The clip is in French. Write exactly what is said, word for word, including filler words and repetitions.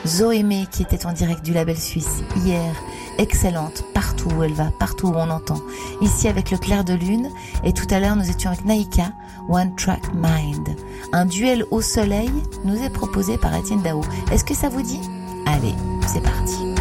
Zoémé qui était en direct du label suisse hier, excellente partout où elle va, partout où on l'entend. Ici avec le clair de lune et tout à l'heure nous étions avec Naïka, One Track Mind. Un duel au soleil nous est proposé par Etienne Dao. Est-ce que ça vous dit ? Allez, c'est parti.